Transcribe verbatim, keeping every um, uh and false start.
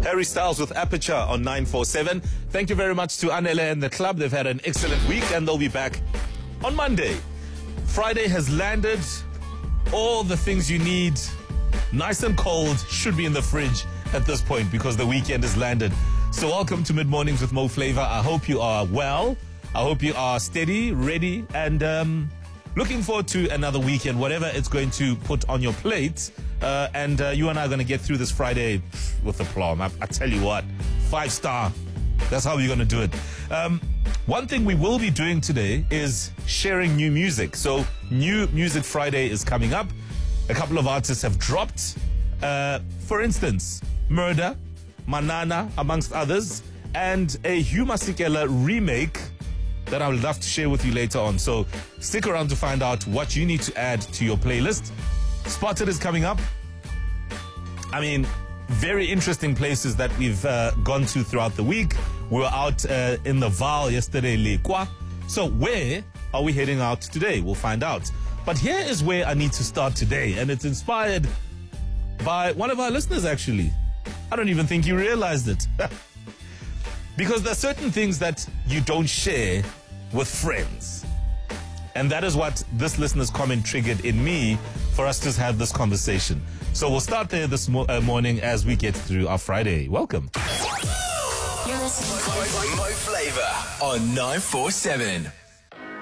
Harry Styles with Aperture on nine four seven. Thank you very much to Anele and the club. They've had an excellent week and they'll be back on Monday. Friday has landed. All the things you need, nice and cold, should be in the fridge at this point because the weekend has landed. So welcome to Mid Mornings with Mo Flavor. I hope you are well. I hope you are steady, ready, and um, looking forward to another weekend, whatever it's going to put on your plate. Uh, and uh, you and I are going to get through this Friday with aplomb. I, I tell you what, five star. That's how we're going to do it. Um, one thing we will be doing today is sharing new music. So New Music Friday is coming up. A couple of artists have dropped. Uh, for instance, Murder, Manana, amongst others, and a Hugh Masekela remake that I would love to share with you later on. So stick around to find out what you need to add to your playlist. Spotted is coming up. I mean, very interesting places that we've uh, gone to throughout the week. We were out uh, in the Vaal yesterday, Lekwa. So where are we heading out today? We'll find out. But here is where I need to start today. And it's inspired by one of our listeners, actually. I don't even think you realized it. Because there are certain things that you don't share with friends. And that is what this listener's comment triggered in me for us to have this conversation. So we'll start there this mo- uh, morning as we get through our Friday. Welcome. You're listening to Mo Flavor on nine four seven.